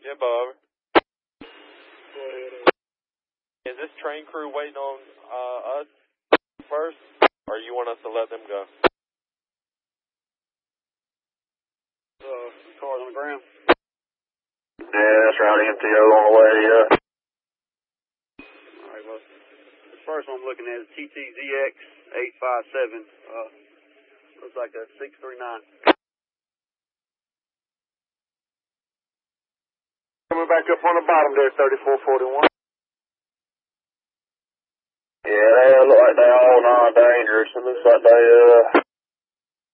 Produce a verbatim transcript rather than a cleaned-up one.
Jimbo, over. Is this train crew waiting on uh, us first, or you want us to let them go? Uh, cars on the ground. Yeah, that's right, M T O on the way, yeah. Alright, well, the first one I'm looking at is T T Z X eight five seven. Uh, looks like a six three nine. Coming back up on the bottom there, thirty-four forty-one. Yeah, they look like they're all non-dangerous. It looks like they, uh,